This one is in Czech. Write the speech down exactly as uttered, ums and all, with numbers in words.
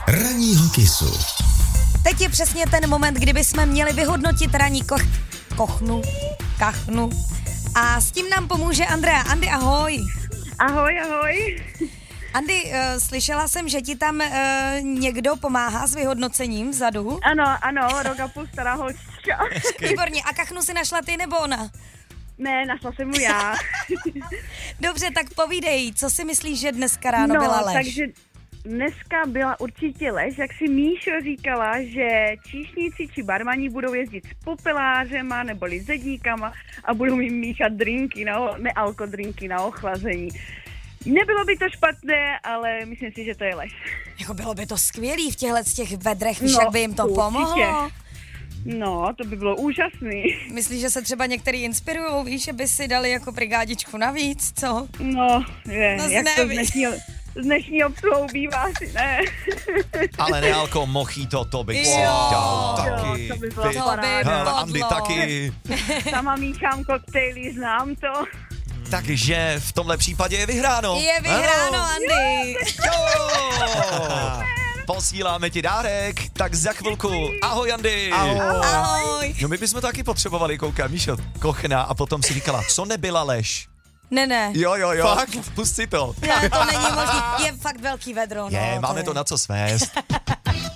ranního kysu. Teď je přesně ten moment, kdyby jsme měli vyhodnotit ranní koch... kochnu, kachnu. A s tím nám pomůže Andrea. Andy, ahoj. Ahoj, ahoj. Andy, uh, slyšela jsem, že ti tam uh, někdo pomáhá s vyhodnocením vzadu. Ano, ano, rok a půl stará holčička. Výborně, a kachnu si našla ty nebo ona? Ne, našla jsem mu já. Dobře, tak povídej, co si myslíš, že dneska ráno no, byla lež? takže dneska byla určitě lež, jak si Míšo říkala, že číšníci či barmani budou jezdit s popelářema neboli zedníkama a budou jim míchat drinky, na, ne alkodrinky na ochlazení. Nebylo by to špatné, ale myslím si, že to je lež. Jako bylo by to skvělý v těchto z těch vedrech, víš, jak by jim to určitě. pomohlo? No, to by bylo úžasný. Myslíš, že se třeba některý inspirujou, víš, že by si dali jako brigádičku navíc, co? No, je, No, jak to z nevíš. dnešního, z dnešního obsluhou bývá asi, ne. Ale nealko mojito, to bych si Jo. dělal Jo, taky. to by byla Ty- To by Hele, bodlo. Andy taky. Sama míchám koktejly, znám to. Takže v tomhle případě je vyhráno. Je vyhráno, Ano. Andy. Jo! Posíláme ti dárek, tak za chvilku. Ahoj, Andy. Ahoj. No my bychom taky potřebovali, koukám, Míšo, kochna a potom si říkala, co nebyla lež. Ne, ne. Jo, jo, jo. Fakt? Pust si to. Ne, to není možný. Je fakt velký vedro. Je, no, máme je. to na co svést.